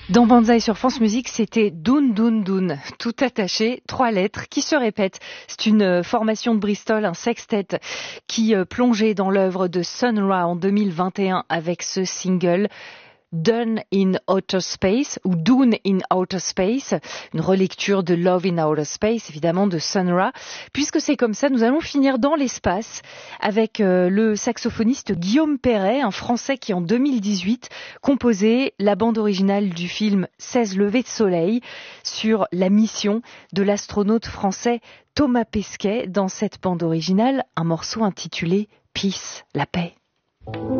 Dans Banzai sur France Musique, c'était Doun Doun Doun, tout attaché, 3 lettres qui se répètent. C'est une formation de Bristol, un sextet qui plongeait dans l'œuvre de Sun Ra en 2021 avec ce single Done in Outer Space ou Dune in Outer Space, une relecture de Love in Outer Space, évidemment de Sun Ra. Puisque c'est comme ça, nous allons finir dans l'espace avec le saxophoniste Guillaume Perret, un Français qui en 2018 composait la bande originale du film 16 levées de soleil sur la mission de l'astronaute français Thomas Pesquet. Dans cette bande originale, un morceau intitulé Peace, la paix.